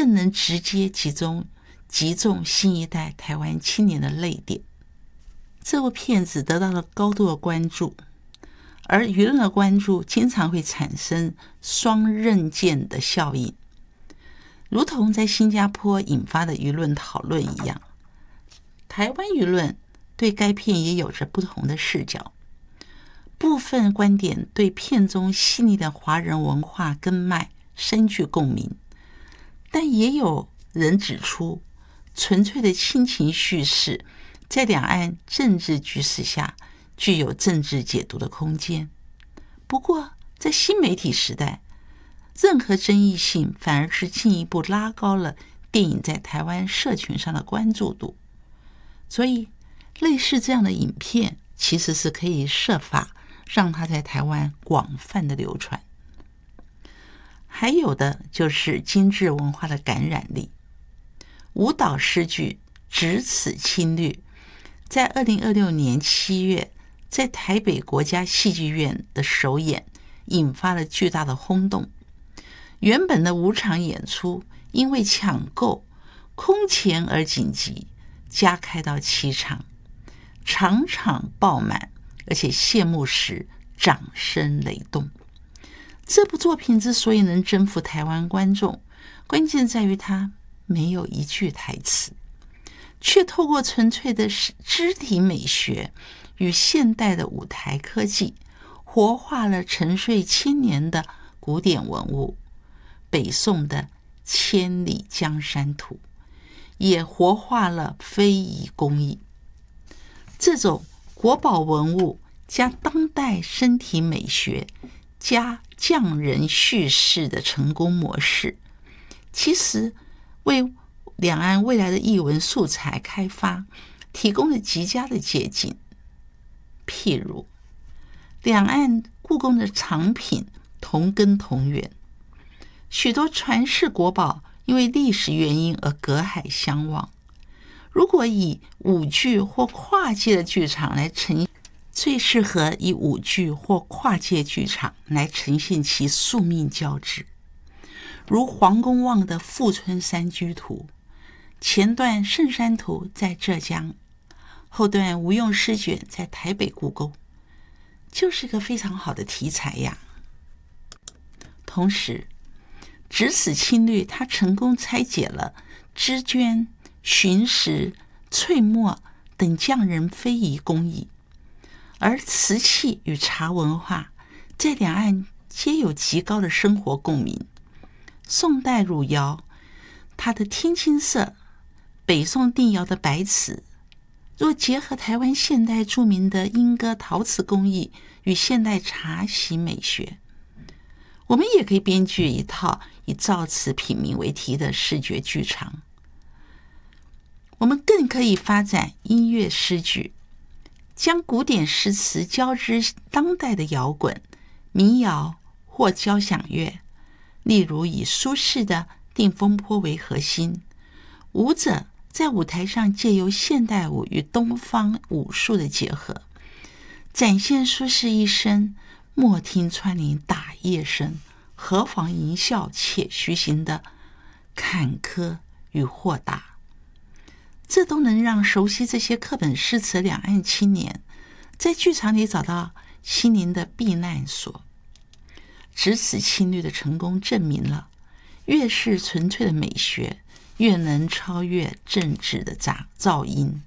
更能直接击中新一代台湾青年的泪点。这部片子得到了高度的关注，而舆论的关注经常会产生双刃剑的效应，如同在新加坡引发的舆论讨论一样，台湾舆论对该片也有着不同的视角。部分观点对片中细腻的华人文化根脉深具共鸣，但也有人指出，纯粹的亲情叙事在两岸政治局势下具有政治解读的空间。不过，在新媒体时代，任何争议性反而是进一步拉高了电影在台湾社群上的关注度。所以，类似这样的影片其实是可以设法让它在台湾广泛的流传。还有的就是精致文化的感染力。舞蹈诗剧《只此青绿》在2026年7月在台北国家戏剧院的首演，引发了巨大的轰动。原本的5场演出因为抢购空前而紧急，加开到7场，场场爆满，而且谢幕时掌声雷动。这部作品之所以能征服台湾观众，关键在于它没有一句台词，却透过纯粹的肢体美学与现代的舞台科技，活化了沉睡千年的古典文物，北宋的千里江山图，也活化了非遗工艺。这种国宝文物加当代身体美学加匠人叙事的成功模式，其实为两岸未来的艺文素材开发提供了极佳的借鉴。譬如两岸故宫的藏品同根同源，许多传世国宝因为历史原因而隔海相望。如果以舞剧或跨界的剧场来呈，最适合以舞剧或跨界剧场来呈现其宿命交织，如黄公望的《富春山居图》，前段《圣山图》在浙江，后段《吴用诗卷》在台北故宫，就是个非常好的题材呀。同时，只此青绿它成功拆解了织绢、寻石、淬墨等匠人非遗工艺，而瓷器与茶文化在两岸皆有极高的生活共鸣。宋代汝窑它的天青色，北宋定窑的白瓷，若结合台湾现代著名的莺歌陶瓷工艺与现代茶席美学，我们也可以编剧一套以造词品茗为题的视觉剧场。我们更可以发展音乐诗句，将古典诗词交织当代的摇滚、民谣或交响乐，例如以苏轼的《定风波》为核心，舞者在舞台上借由现代舞与东方武术的结合，展现苏轼一生莫听穿林打叶声，何妨吟啸且徐行的坎坷与豁达。这都能让熟悉这些课本诗词的两岸青年在剧场里找到心灵的避难所。只此青绿的成功证明了，越是纯粹的美学，越能超越政治的噪音。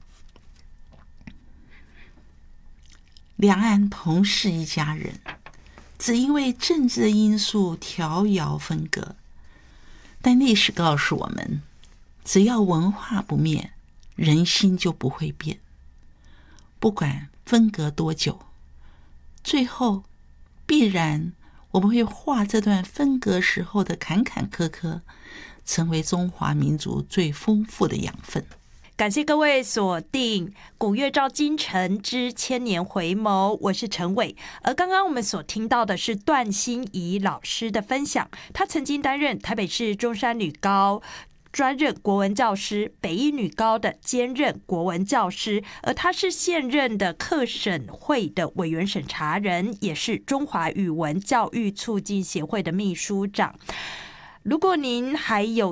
两岸同是一家人，只因为政治的因素调摇分隔。但历史告诉我们，只要文化不灭，人心就不会变。不管分隔多久，最后必然我们会化这段分隔时候的坎坎坷坷，成为中华民族最丰富的养分。 感谢各位锁定古乐照今晨之千年回眸，我是陈伟。而刚刚我们所听到的是段心怡老师的分享，他曾经担任台北市中山女高专任国文教师，北一女高的兼任国文教师，而他是现任的课审会的委员审查人，也是中华语文教育促进协会的秘书长。如果您还有